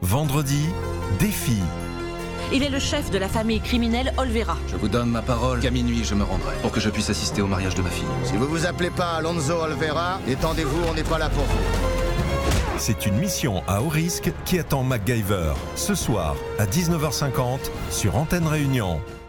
Vendredi, défi. Il est le chef de la famille criminelle Olvera. Je vous donne ma parole qu'à minuit je me rendrai pour que je puisse assister au mariage de ma fille. Si vous vous appelez pas Alonso Olvera, détendez-vous, on n'est pas là pour vous. C'est une mission à haut risque qui attend MacGyver. Ce soir à 19h50 sur Antenne Réunion.